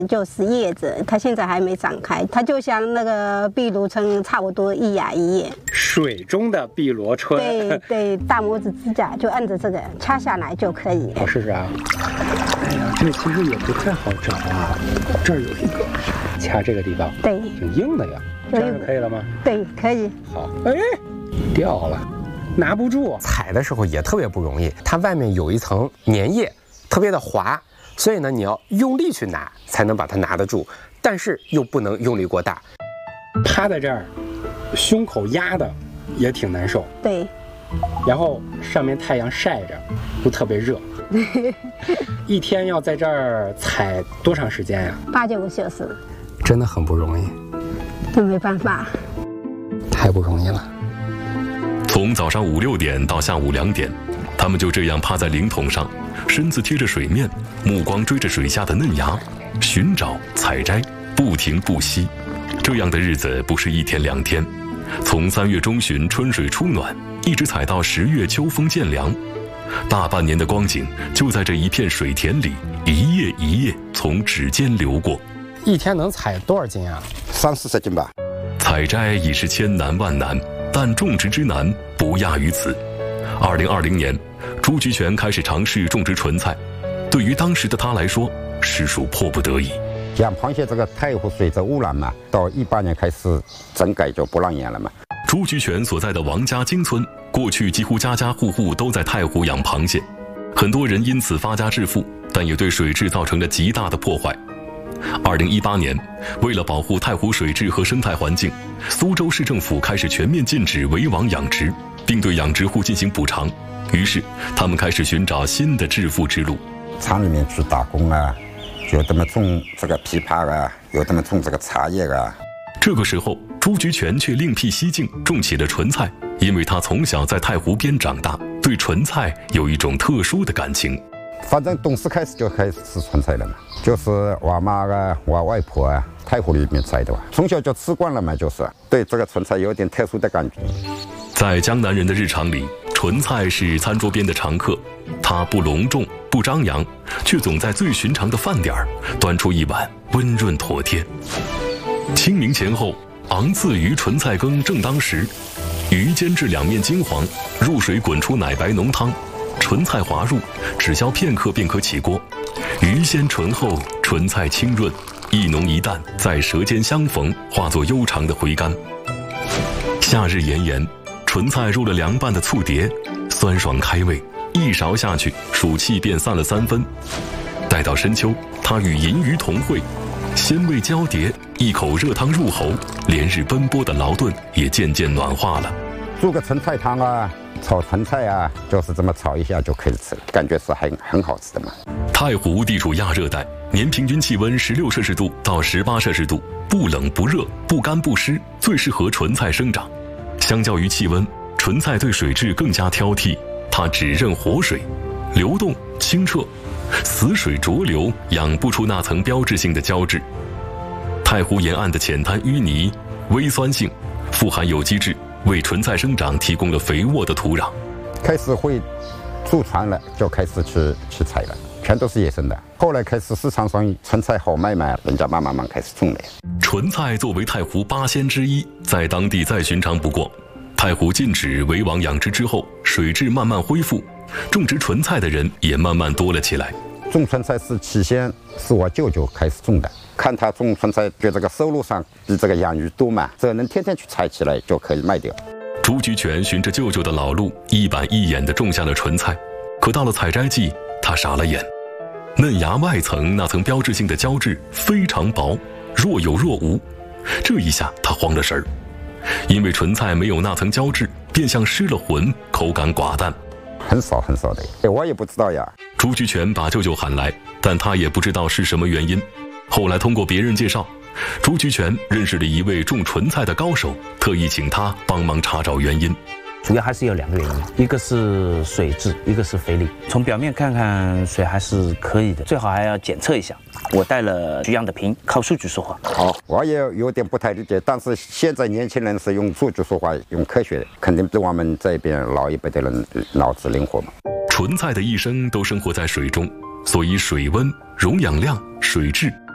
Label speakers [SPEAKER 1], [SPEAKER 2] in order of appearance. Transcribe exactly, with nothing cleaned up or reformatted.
[SPEAKER 1] 就是叶子，它现在还没长开，它就像那个碧螺春差不多一芽一叶。
[SPEAKER 2] 水中的碧螺春。
[SPEAKER 1] 对对，大拇指指甲就按着这个掐下来就可以。
[SPEAKER 2] 我试试啊。哎呀，这其实也不太好找啊。这儿有一个，掐这个地方。
[SPEAKER 1] 对，
[SPEAKER 2] 挺硬的呀。这样就可以了吗？
[SPEAKER 1] 对，可以。
[SPEAKER 2] 好，哎，掉了，拿不住。
[SPEAKER 3] 采的时候也特别不容易，它外面有一层粘液，特别的滑。所以呢，你要用力去拿，才能把它拿得住，但是又不能用力过大。
[SPEAKER 2] 趴在这儿，胸口压的也挺难受。
[SPEAKER 1] 对。
[SPEAKER 2] 然后上面太阳晒着，又特别热。一天要在这儿采多长时间呀？
[SPEAKER 1] 八九个小时。
[SPEAKER 3] 真的很不容易。
[SPEAKER 1] 这没办法。
[SPEAKER 3] 太不容易了。
[SPEAKER 4] 从早上五六点到下午两点，他们就这样趴在灵桶上。身子贴着水面，目光追着水下的嫩芽，寻找、采摘，不停不息。这样的日子不是一天两天，从三月中旬春水初暖，一直采到十月秋风渐凉，大半年的光景就在这一片水田里，一叶一叶从指尖流过。
[SPEAKER 3] 一天能采多少斤啊？
[SPEAKER 5] 三四十斤吧。
[SPEAKER 4] 采摘已是千难万难，但种植之难不亚于此。二零二零年。朱菊泉开始尝试种植纯菜，对于当时的他来说，实属迫不得已。
[SPEAKER 5] 养螃蟹这个太湖水质污染嘛，到一八年开始整改就不让养了嘛。
[SPEAKER 4] 朱菊泉所在的王家金村，过去几乎家家户户都在太湖养螃蟹，很多人因此发家致富，但也对水质造成了极大的破坏。二零一八年，为了保护太湖水质和生态环境，苏州市政府开始全面禁止围网养殖，并对养殖户进行补偿。于是，他们开始寻找新的致富之路。
[SPEAKER 5] 厂里面去打工啊，有的么种这个枇杷啊，有的么种这个茶叶啊。
[SPEAKER 4] 这个时候，朱菊泉却另辟蹊径，种起了纯菜，因为他从小在太湖边长大，对纯菜有一种特殊的感情。
[SPEAKER 5] 反正懂事开始就开始吃纯菜了嘛，就是我妈啊、我外婆啊，太湖里面摘的吧，从小就吃惯了嘛，就是对这个纯菜有点特殊的感觉。
[SPEAKER 4] 在江南人的日常里，纯菜是餐桌边的常客，它不隆重不张扬，却总在最寻常的饭点儿端出一碗温润妥帖。清明前后，昂刺鱼纯菜羹正当时，鱼煎至两面金黄，入水滚出奶白浓汤，纯菜滑入，只消片刻便可起锅。鱼鲜醇厚，纯菜清润，一浓一淡在舌尖相逢，化作悠长的回甘。夏日炎炎，纯菜入了凉拌的醋碟，酸爽开胃，一勺下去，暑气便散了三分。待到深秋，它与银鱼同会，鲜味交叠，一口热汤入喉，连日奔波的劳顿也渐渐暖化了。
[SPEAKER 5] 做个纯菜汤啊，炒纯菜啊，就是这么炒一下就可以吃了，感觉是很很好吃的嘛。
[SPEAKER 4] 太湖地处亚热带，年平均气温十六摄氏度到十八摄氏度，不冷不热，不干不湿，最适合纯菜生长。相较于气温，纯菜对水质更加挑剔，它只认活水，流动清澈，死水浊流养不出那层标志性的胶质。太湖沿岸的浅滩淤泥，微酸性，富含有机质，为纯菜生长提供了肥沃的土壤。
[SPEAKER 5] 开始会坐船了，就开始去去采了，全都是野生的。后来开始市场上纯菜好卖嘛，人家慢慢慢开始种了。
[SPEAKER 4] 纯菜作为太湖八仙之一，在当地再寻常不过。太湖禁止围网养殖之后，水质慢慢恢复，种植纯菜的人也慢慢多了起来。
[SPEAKER 5] 种纯菜是起先是我舅舅开始种的，看他种纯菜，对这个收入上比这个养鱼多嘛，这能天天去采起来就可以卖掉。
[SPEAKER 4] 朱菊泉循着舅舅的老路，一板一眼地种下了纯菜。可到了采摘季，他傻了眼。嫩芽外层那层标志性的胶质非常薄，若有若无。这一下他慌了神儿，因为纯菜没有那层胶质，便像失了魂，口感寡淡，
[SPEAKER 5] 很少很少的。我也不知道呀。
[SPEAKER 4] 朱菊泉把舅舅喊来，但他也不知道是什么原因。后来通过别人介绍，朱菊泉认识了一位种纯菜的高手，特意请他帮忙查找原因。
[SPEAKER 6] 主要还是有两个原因，一个是水质，一个是肥力。从表面看看水还是可以的，最好还要检测一下。我带了取样的瓶，靠数据说话。
[SPEAKER 5] 好，我也有点不太理解，但是现在年轻人是用数据说话，用科学的，肯定比我们这边老一辈的人脑子灵活嘛。
[SPEAKER 4] 纯菜的一生都生活在水中，所以水温、溶氧量、水质